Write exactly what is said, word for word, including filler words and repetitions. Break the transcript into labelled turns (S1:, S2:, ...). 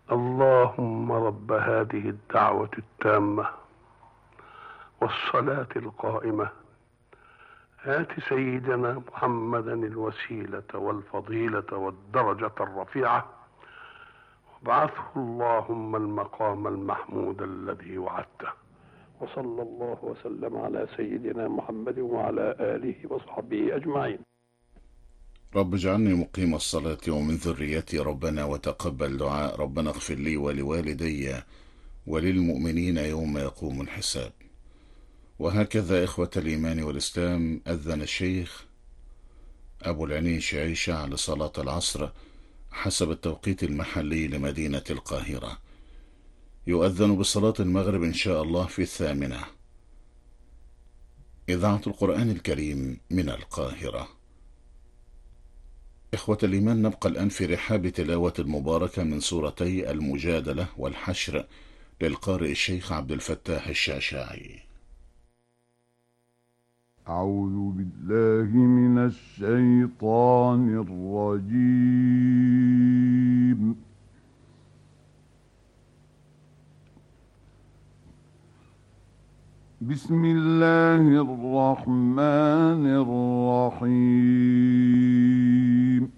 S1: اللهم رب هذه الدعوة التامة والصلاة القائمة آت سيدنا محمدا الوسيلة والفضيلة والدرجة الرفيعة وابعثه اللهم المقام المحمود الذي وعدته. وصلى الله وسلم على سيدنا محمد وعلى آله وصحبه أجمعين.
S2: رب اجعلني مقيم الصلاة ومن ذريتي ربنا وتقبل دعاء ربنا اغفر لي ولوالدي وللمؤمنين يوم يقوم الحساب. وهكذا إخوة الإيمان والإسلام أذن الشيخ أبو العينين شعيشة لصلاة العصر حسب التوقيت المحلي لمدينة القاهرة. يؤذن بصلاة المغرب إن شاء الله في الثامنة. إذاعة القرآن الكريم من القاهرة. إخوة الإيمان، نبقى الآن في رحاب تلاوة المباركة من سورتي المجادلة والحشر للقارئ الشيخ عبد الفتاح الشعشاعي.
S3: أعوذ بالله من الشيطان الرجيم. بسم الله الرحمن الرحيم.